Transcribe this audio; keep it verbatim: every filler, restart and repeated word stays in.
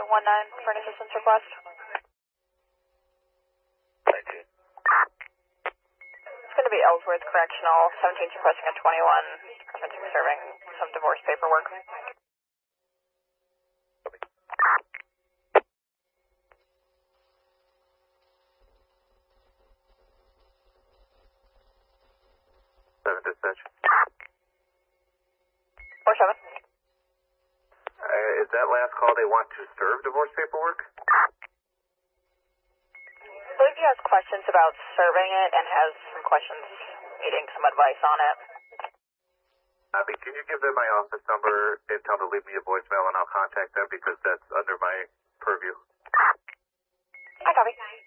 one nine for an assistance request. nineteen. It's going to be Ellsworth Correctional, seventeen's requesting a twenty-one, referencing serving some divorce paperwork. seven dispatch. four seven. Uh, is that last call they want to serve divorce paperwork? I believe he has questions about serving it and has some questions needing some advice on it. Abby, can you give them my office number and tell them to leave me a voicemail and I'll contact them because that's under my purview? I copy.